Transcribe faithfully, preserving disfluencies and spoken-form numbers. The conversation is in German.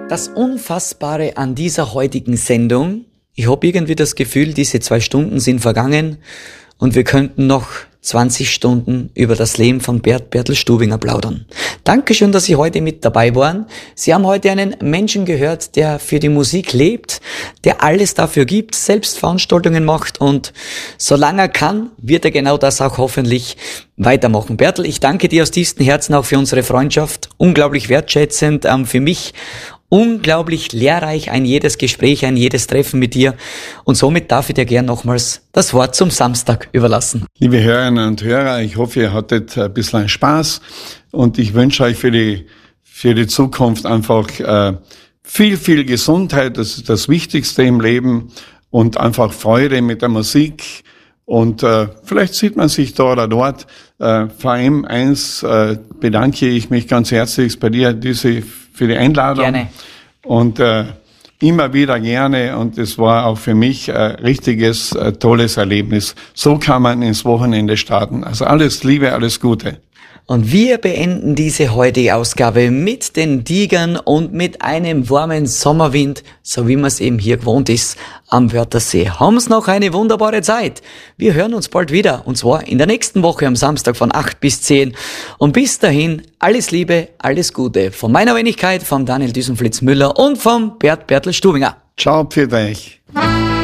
Das Unfassbare an dieser heutigen Sendung, ich habe irgendwie das Gefühl, diese zwei Stunden sind vergangen und wir könnten noch zwanzig Stunden über das Leben von Bert Bertel Stubinger plaudern. Dankeschön, dass Sie heute mit dabei waren. Sie haben heute einen Menschen gehört, der für die Musik lebt, der alles dafür gibt, selbst Veranstaltungen macht und solange er kann, wird er genau das auch hoffentlich weitermachen. Bertel, ich danke dir aus tiefstem Herzen auch für unsere Freundschaft, unglaublich wertschätzend, ähm, für mich unglaublich lehrreich, ein jedes Gespräch, ein jedes Treffen mit dir. Und somit darf ich dir gern nochmals das Wort zum Samstag überlassen. Liebe Hörerinnen und Hörer, ich hoffe, ihr hattet ein bisschen Spaß und ich wünsche euch für die, für die Zukunft einfach äh, viel, viel Gesundheit. Das ist das Wichtigste im Leben und einfach Freude mit der Musik. Und äh, vielleicht sieht man sich da oder dort. Äh, V M eins äh, bedanke ich mich ganz herzlich bei dir diese für die Einladung. Gerne. Und äh, immer wieder gerne. Und es war auch für mich ein richtiges, äh, tolles Erlebnis. So kann man ins Wochenende starten. Also alles Liebe, alles Gute. Und wir beenden diese heutige Ausgabe mit den Tigern und mit einem warmen Sommerwind, so wie man es eben hier gewohnt ist, am Wörthersee. Haben's noch eine wunderbare Zeit. Wir hören uns bald wieder, und zwar in der nächsten Woche am Samstag von acht bis zehn. Und bis dahin, alles Liebe, alles Gute. Von meiner Wenigkeit, vom Daniel Düsenflitz-Müller und vom Bert Bertel Stubinger. Ciao, pfiat euch.